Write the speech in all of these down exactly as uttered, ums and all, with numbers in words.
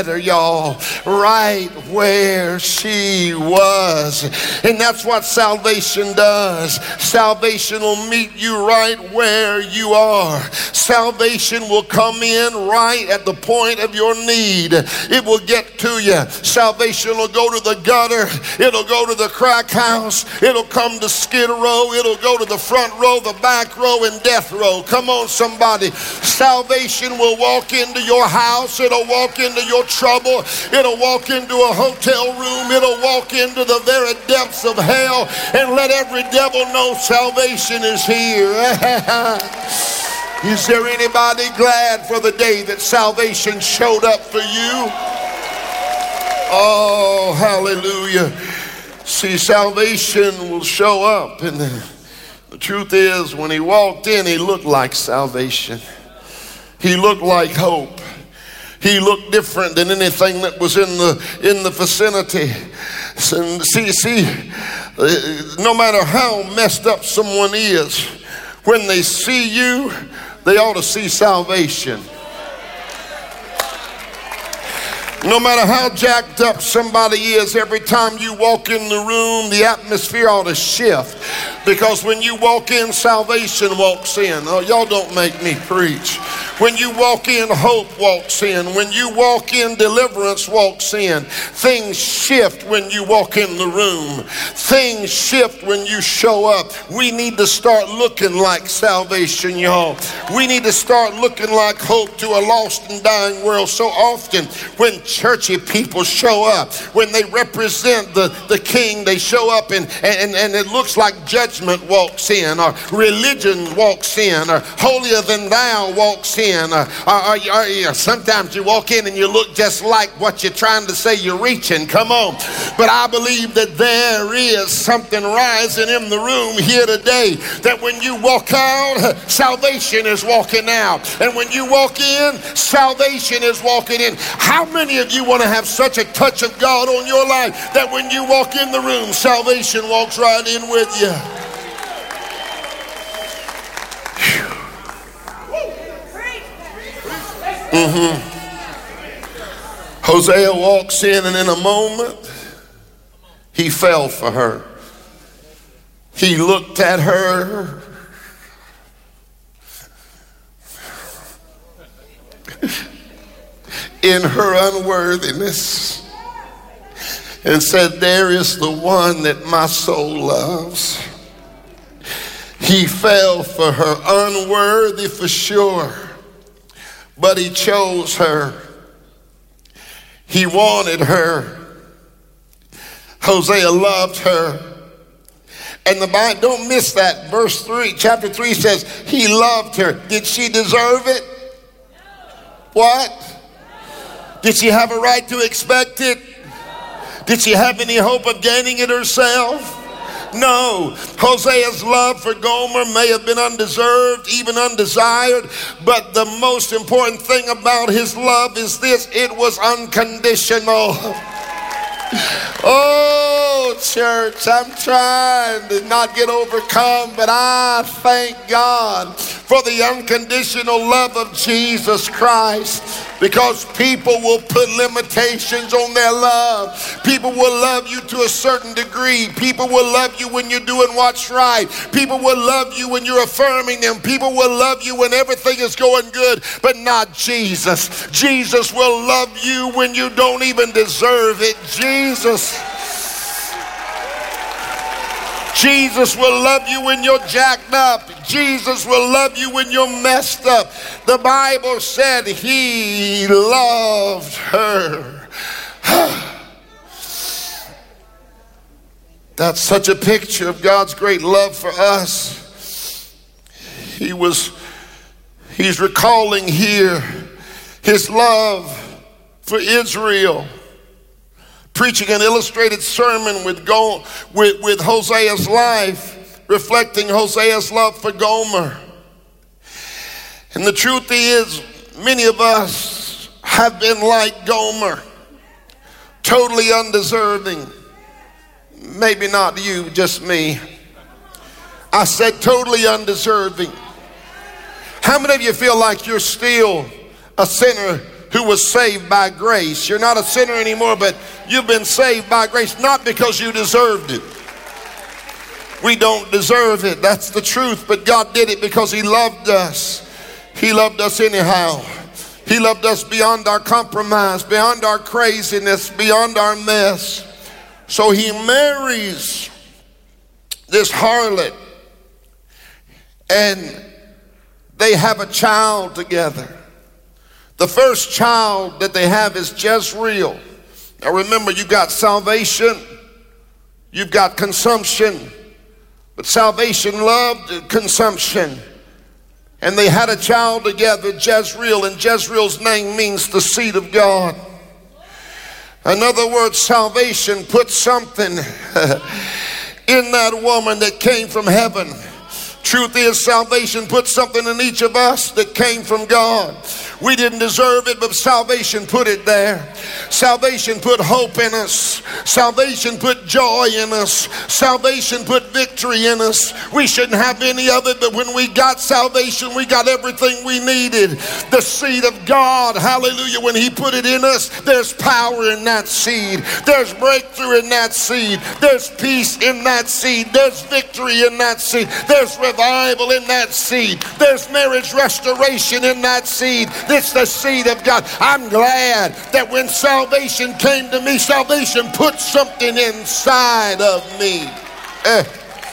y'all, right where she was. And that's what salvation does. Salvation will meet you right where you are. Salvation will come in right at the point of your need. It will get to you. Salvation will go to the gutter. It'll go to the crack house. It'll come to Skid Row. It'll go to the front row, the back row, and death row. Come on, somebody. Salvation will walk into your house. It'll walk into your trouble. It'll walk into a hotel room. It'll walk into the very depths of hell and let every devil know salvation is here. Is there anybody glad for the day that salvation showed up for you? Oh, hallelujah. See, salvation will show up, and the, the truth is, when he walked in, he looked like salvation. He looked like hope. He looked different than anything that was in the in the vicinity. See, see, no matter how messed up someone is, when they see you, they ought to see salvation. No matter how jacked up somebody is, every time you walk in the room, the atmosphere ought to shift. Because when you walk in, salvation walks in. Oh, y'all don't make me preach. When you walk in, hope walks in. When you walk in, deliverance walks in. Things shift when you walk in the room. Things shift when you show up. We need to start looking like salvation, y'all. We need to start looking like hope to a lost and dying world. So often when churchy people show up, when they represent the, the king, they show up and, and, and it looks like judgment walks in, or religion walks in, or holier than thou walks in, or, or, or, or sometimes you walk in and you look just like what you're trying to say you're reaching. Come on. But I believe that there is something rising in the room here today, that when you walk out, salvation is walking out. And when you walk in, salvation is walking in. How many of you want to have such a touch of God on your life that when you walk in the room, salvation walks right in with you? Mm-hmm. Hosea walks in, and in a moment, he fell for her. He looked at her. In her unworthiness, and said, there is the one that my soul loves. He fell for her, unworthy for sure, but he chose her. He wanted her. Hosea loved her. And the Bible, don't miss that. Verse three, chapter three says, he loved her. Did she deserve it? What? Did she have a right to expect it? Did she have any hope of gaining it herself? No. Hosea's love for Gomer may have been undeserved, even undesired, but the most important thing about his love is this: it was unconditional. Oh, church, I'm trying to not get overcome, but I thank God for the unconditional love of Jesus Christ. Because people will put limitations on their love. People will love you to a certain degree. People will love you when you're doing what's right. People will love you when you're affirming them. People will love you when everything is going good, but not Jesus. Jesus will love you when you don't even deserve it. Jesus. Jesus will love you when you're jacked up. Jesus will love you when you're messed up. The Bible said he loved her. That's such a picture of God's great love for us. He was, he's recalling here his love for Israel. Preaching an illustrated sermon with, Go, with, with Hosea's life, reflecting Hosea's love for Gomer. And the truth is, many of us have been like Gomer, totally undeserving. Maybe not you, just me. I said totally undeserving. How many of you feel like you're still a sinner who was saved by grace. You're not a sinner anymore, but you've been saved by grace, not because you deserved it. We don't deserve it. That's the truth. But God did it because he loved us. He loved us anyhow. He loved us beyond our compromise, beyond our craziness, beyond our mess. So he marries this harlot, and they have a child together. The first child that they have is Jezreel. Now remember, you've got salvation, you've got consumption, but salvation loved consumption. And they had a child together, Jezreel, and Jezreel's name means the seed of God. In other words, salvation put something in that woman that came from heaven. Truth is, salvation put something in each of us that came from God. We didn't deserve it, but salvation put it there. Salvation put hope in us. Salvation put joy in us. Salvation put victory in us. We shouldn't have any of it, but when we got salvation, we got everything we needed. The seed of God, hallelujah, when he put it in us, there's power in that seed. There's breakthrough in that seed. There's peace in that seed. There's victory in that seed. There's revival in that seed. There's marriage restoration in that seed. It's the seed of God. I'm glad that when salvation came to me, salvation put something inside of me. Eh.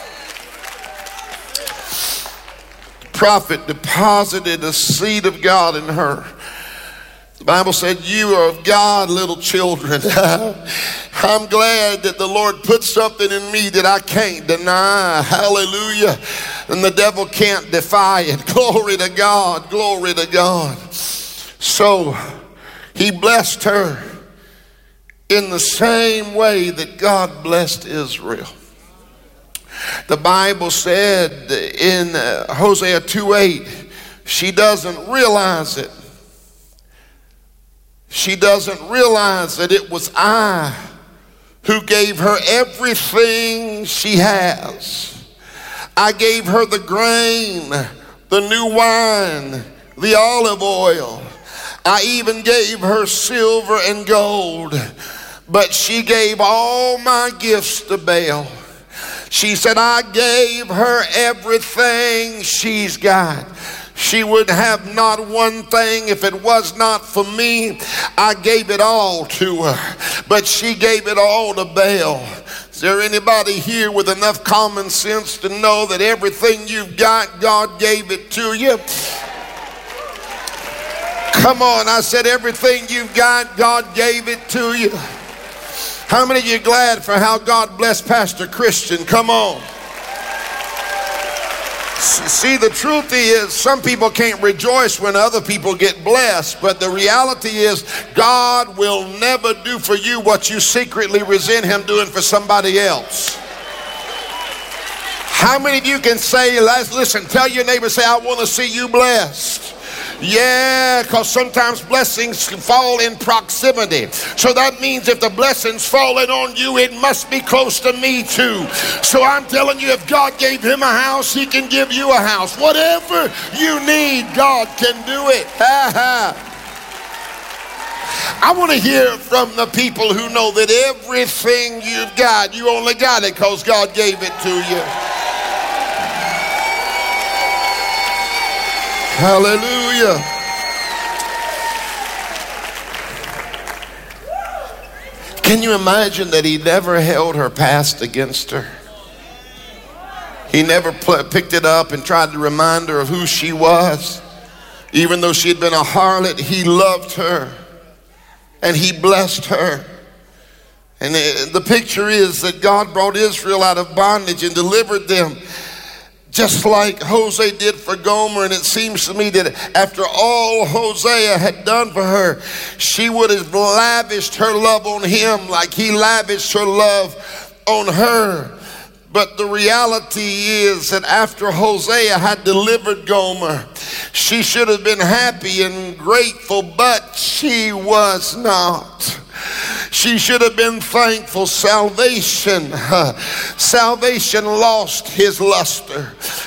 The prophet deposited a seed of God in her. The Bible said, you are of God, little children. I'm glad that the Lord put something in me that I can't deny. Hallelujah. And the devil can't defy it. Glory to God. Glory to God. So he blessed her in the same way that God blessed Israel. The Bible said in Hosea two eight, she doesn't realize it. She doesn't realize that it was I who gave her everything she has. I gave her the grain, the new wine, the olive oil. I even gave her silver and gold. But she gave all my gifts to Baal. She said, I gave her everything she's got. She would have not one thing if it was not for me. I gave it all to her, but she gave it all to Baal. Is there anybody here with enough common sense to know that everything you've got, God gave it to you? Come on, I said everything you've got, God gave it to you. How many of you are glad for how God blessed Pastor Christian? Come on. See, the truth is, some people can't rejoice when other people get blessed, but the reality is, God will never do for you what you secretly resent him doing for somebody else. How many of you can say, listen, tell your neighbor, say, I want to see you blessed. Yeah, because sometimes blessings fall in proximity. So that means if the blessing's falling on you, it must be close to me too. So I'm telling you, if God gave him a house, he can give you a house. Whatever you need, God can do it. I want to hear from the people who know that everything you've got, you only got it because God gave it to you. Hallelujah. Can you imagine that he never held her past against her? He never pl- picked it up and tried to remind her of who she was. Even though she had been a harlot, he loved her and he blessed her. And the, the picture is that God brought Israel out of bondage and delivered them, just like Hosea did for Gomer. And it seems to me that after all Hosea had done for her, she would have lavished her love on him like he lavished her love on her. But the reality is that after Hosea had delivered Gomer, she should have been happy and grateful, but she was not. She should have been thankful. Salvation, uh, salvation lost his luster.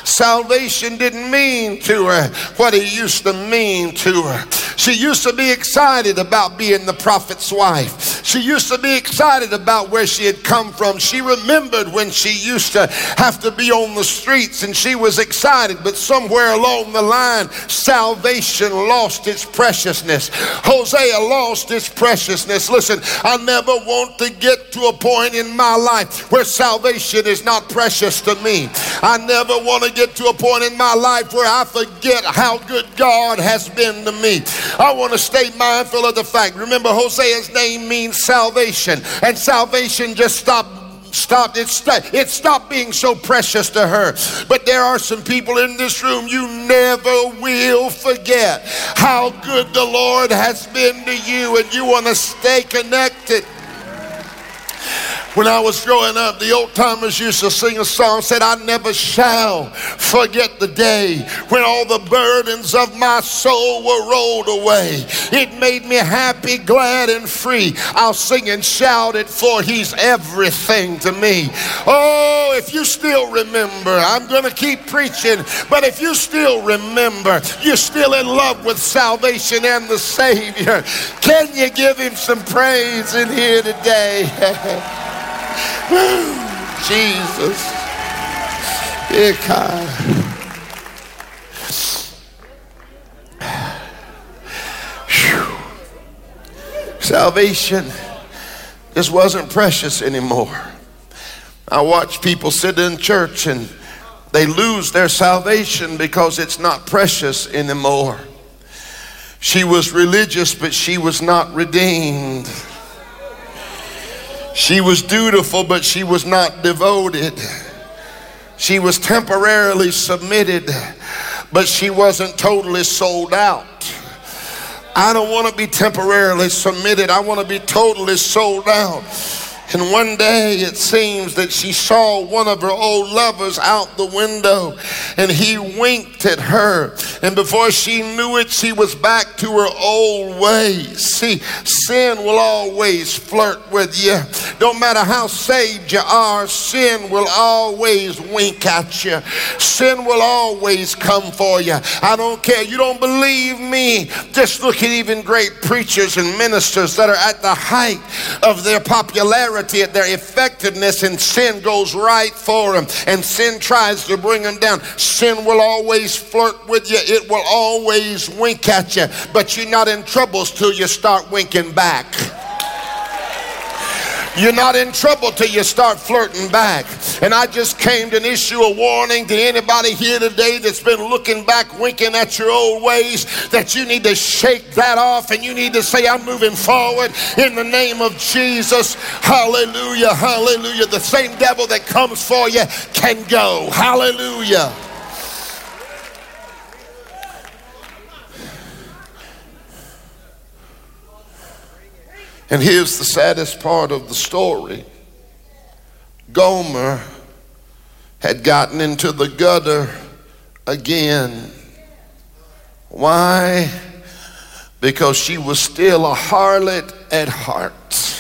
Salvation didn't mean to her what it used to mean to her. She used to be excited about being the prophet's wife. She used to be excited about where she had come from. She remembered when she used to have to be on the streets, and she was excited. But somewhere along the line, salvation lost its preciousness. Hosea lost its preciousness. Listen, I never want to get to a point in my life where salvation is not precious to me. I never want to get to a point in my life where I forget how good God has been to me. I want to stay mindful of the fact. Remember, Hosea's name means salvation, and salvation just stopped Stopped, it, st- it stopped being so precious to her. But there are some people in this room, you never will forget how good the Lord has been to you, and you want to stay connected. When I was growing up, the old timers used to sing a song, said, I never shall forget the day when all the burdens of my soul were rolled away. It made me happy, glad, and free. I'll sing and shout it, for he's everything to me. Oh, if you still remember, I'm going to keep preaching, but if you still remember, you're still in love with salvation and the Savior, can you give him some praise in here today? Jesus. Salvation just wasn't precious anymore. I watch people sit in church and they lose their salvation because it's not precious anymore. She was religious, but she was not redeemed. She was dutiful, but she was not devoted. She was temporarily submitted, but she wasn't totally sold out. I don't want to be temporarily submitted. I want to be totally sold out. And one day it seems that she saw one of her old lovers out the window, and he winked at her. And before she knew it, she was back to her old ways. See, sin will always flirt with you. Don't matter how saved you are, sin will always wink at you. Sin will always come for you. I don't care. You don't believe me? Just look at even great preachers and ministers that are at the height of their popularity, at their effectiveness, and sin goes right for them, and sin tries to bring them down. Sin will always flirt with you. It will always wink at you, but you're not in troubles till you start winking back. You're not in trouble till you start flirting back. And I just came to issue a warning to anybody here today that's been looking back, winking at your old ways, that you need to shake that off, and you need to say, I'm moving forward in the name of Jesus. Hallelujah, hallelujah. The same devil that comes for you can go. Hallelujah. And here's the saddest part of the story. Gomer had gotten into the gutter again. Why? Because she was still a harlot at heart.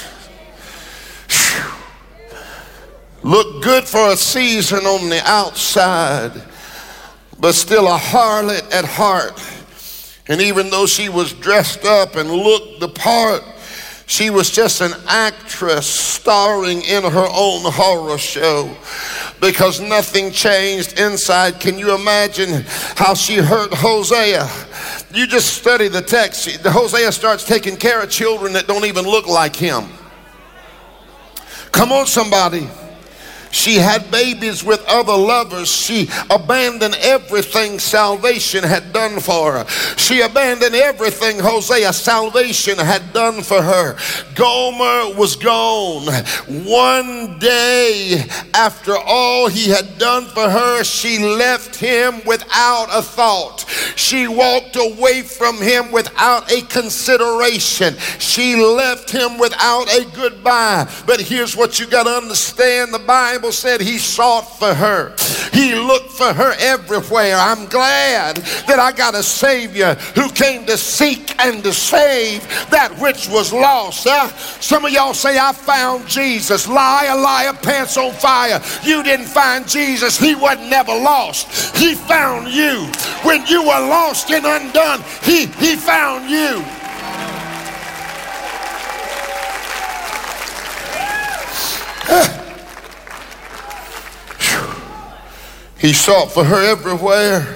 Looked good for a season on the outside, but still a harlot at heart. And even though she was dressed up and looked the part, she was just an actress starring in her own horror show, because nothing changed inside. Can you imagine how she hurt Hosea? You just study the text. Hosea starts taking care of children that don't even look like him. Come on, somebody. She had babies with other lovers. She abandoned everything salvation had done for her. She abandoned everything Hosea salvation had done for her. Gomer was gone. One day after all he had done for her, she left him without a thought. She walked away from him without a consideration. She left him without a goodbye. But here's what you got to understand. The Bible said he sought for her. He looked for her everywhere. I'm glad that I got a Savior who came to seek and to save that which was lost. Uh, some of y'all say, I found Jesus. Liar, liar, pants on fire. You didn't find Jesus. He wasn't never lost. He found you. When you were lost and undone, he, he found you. He sought for her everywhere.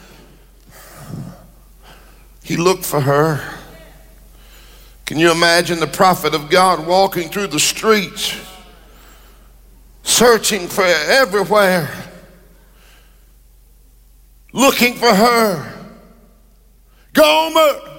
He looked for her. Can you imagine the prophet of God walking through the streets, searching for her everywhere, looking for her? Gomer,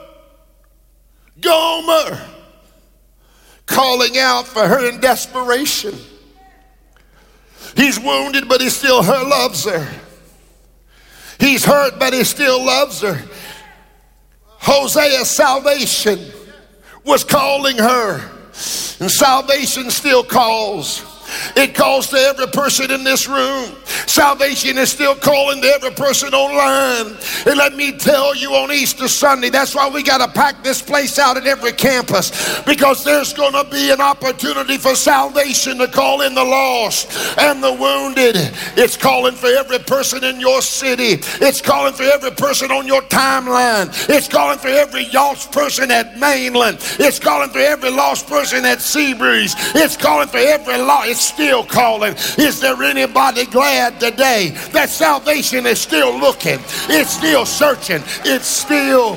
Gomer, calling out for her in desperation. He's wounded, but he still her loves her. He's hurt, but he still loves her. Hosea's salvation was calling her, and salvation still calls. It calls to every person in this room. Salvation is still calling to every person online. And let me tell you, on Easter Sunday, that's why we got to pack this place out at every campus, because there's going to be an opportunity for salvation to call in the lost and the wounded. It's calling for every person in your city. It's calling for every person on your timeline. It's calling for every lost person at Mainland. It's calling for every lost person at Seabreeze. It's calling for every lost. It's still calling. Is there anybody glad today that salvation is still looking? It's still searching. It's still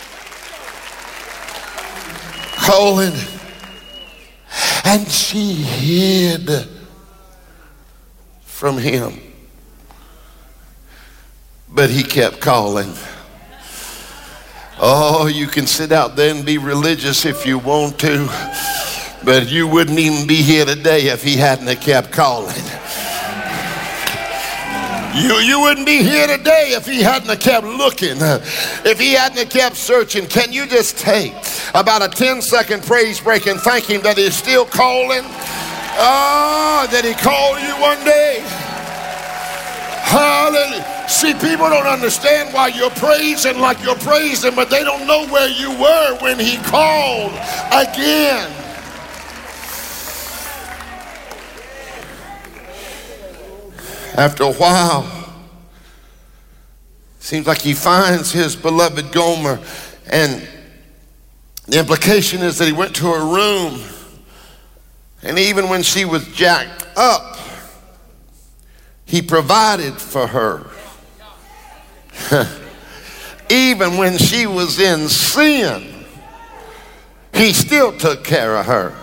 calling. And she hid from him, but he kept calling. Oh, you can sit out there and be religious if you want to, but you wouldn't even be here today if he hadn't have kept calling. You, you wouldn't be here today if he hadn't have kept looking, if he hadn't have kept searching. Can you just take about a ten second praise break and thank him that he's still calling? Oh, that he called you one day. Hallelujah. See, people don't understand why you're praising like you're praising, but they don't know where you were when he called again. After a while, seems like he finds his beloved Gomer, and the implication is that he went to her room, and even when she was jacked up, he provided for her. Even when she was in sin, he still took care of her.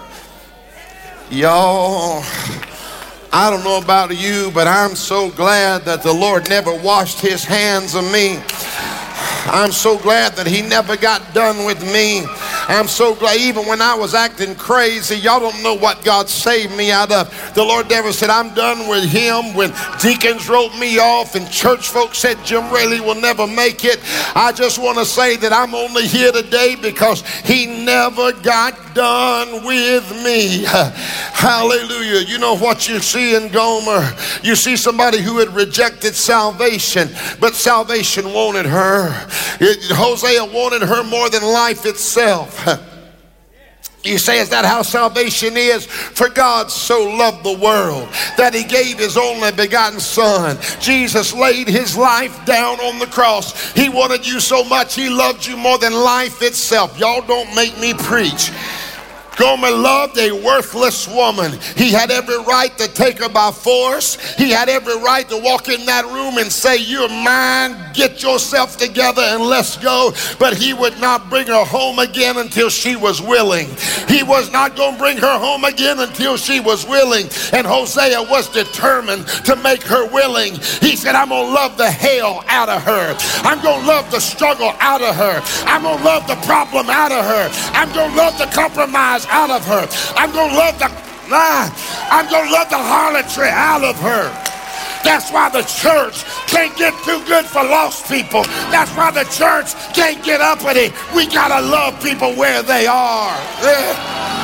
Y'all, I don't know about you, but I'm so glad that the Lord never washed his hands of me. I'm so glad that he never got done with me. I'm so glad even when I was acting crazy, y'all don't know what God saved me out of. The Lord never said, I'm done with him. When deacons wrote me off and church folks said, Jim Raley will never make it, I just want to say that I'm only here today because he never got done with me. Hallelujah. You know what you see in Gomer? You see somebody who had rejected salvation, but salvation wanted her. It, Hosea wanted her more than life itself. You say, is that how salvation is? For God so loved the world that he gave his only begotten son. Jesus laid his life down on the cross. He wanted you so much, he loved you more than life itself. Y'all don't make me preach. Gomer loved a worthless woman. He had every right to take her by force. He had every right to walk in that room and say, you're mine, get yourself together and let's go. But he would not bring her home again until she was willing. He was not going to bring her home again until she was willing. And Hosea was determined to make her willing. He said, I'm going to love the hell out of her. I'm going to love the struggle out of her. I'm going to love the problem out of her. I'm going to love the compromise out of her. I'm going to love the ah, I'm going to love the harlotry out of her. That's why the church can't get too good for lost people. That's why the church can't get uppity. We got to love people where they are. Yeah.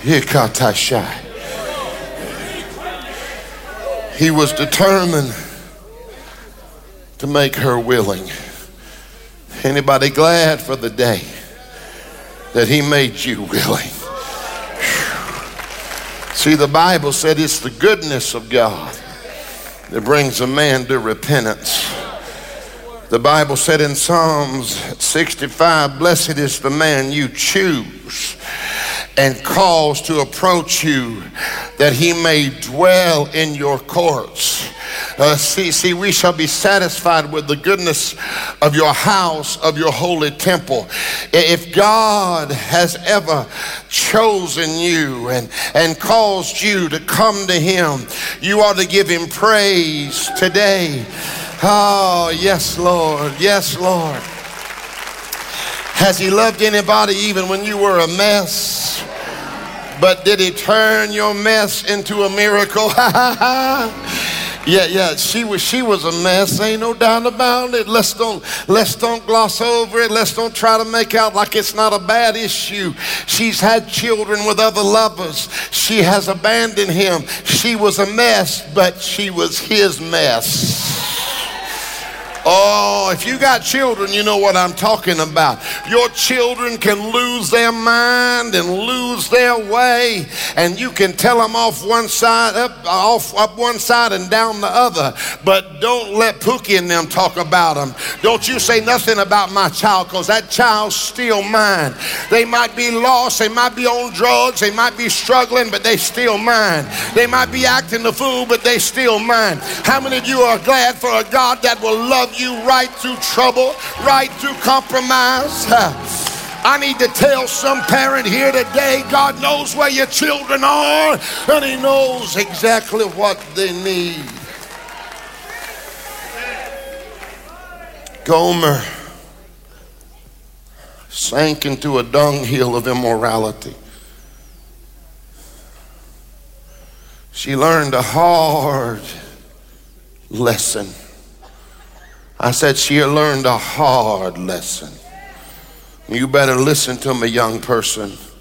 Hikatashai. He was determined to make her willing. Anybody glad for the day that he made you willing? See, the Bible said it's the goodness of God that brings a man to repentance. The Bible said in Psalms sixty-five, blessed is the man you choose and cause to approach you, that he may dwell in your courts. Uh, see, see, we shall be satisfied with the goodness of your house, of your holy temple. If God has ever chosen you and, and caused you to come to him, you ought to give him praise today. Oh, yes, Lord. Yes, Lord. Has he loved anybody even when you were a mess? But did he turn your mess into a miracle? Yeah, yeah, she was she was a mess, ain't no doubt about it. Let's don't let's don't gloss over it. Let's don't try to make out like it's not a bad issue. She's had children with other lovers. She has abandoned him. She was a mess, but she was his mess. Oh, if you got children, you know what I'm talking about. Your children can lose their mind and lose their way, and you can tell them off one side, up, off up one side and down the other. But don't let Pookie and them talk about them. Don't you say nothing about my child, because that child's still mine. They might be lost, they might be on drugs, they might be struggling, but they still mine. They might be acting the fool, but they still mine. How many of you are glad for a God that will love you right through trouble, right through compromise? I need to tell some parent here today, God knows where your children are, and he knows exactly what they need. Gomer sank into a dunghill of immorality. She learned a hard lesson. I said she learned a hard lesson. You better listen to me, young person.